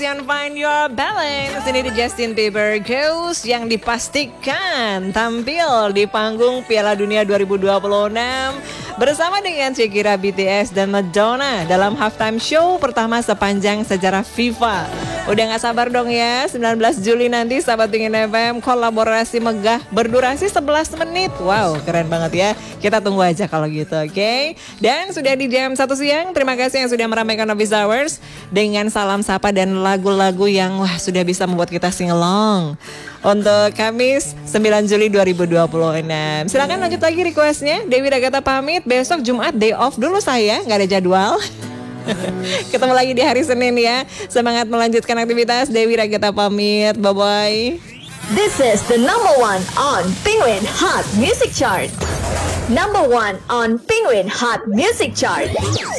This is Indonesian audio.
Yang Find Your Balance. Ini di Justin Bieber Ghost yang dipastikan tampil di panggung Piala Dunia 2026 bersama dengan Shakira, BTS, dan Madonna dalam halftime show pertama sepanjang sejarah FIFA. Udah gak sabar dong ya, 19 Juli nanti Sahabat Pingin FM kolaborasi megah berdurasi 11 menit. Wow, keren banget ya. Kita tunggu aja kalau gitu, oke? Dan sudah di jam 1 siang, terima kasih yang sudah meramaikan Office Hours dengan salam sapa dan lagu-lagu yang sudah bisa membuat kita sing along. Untuk Kamis 9 Juli 2026. Silakan lanjut lagi requestnya. Dewi Ragata pamit, besok Jumat day off dulu saya, gak ada jadwal. Ketemu lagi di hari Senin ya. Semangat melanjutkan aktivitas. Dewi Ragata pamit, bye-bye. This is the number one on Penguin Hot Music Chart. Number one on Penguin Hot Music Chart.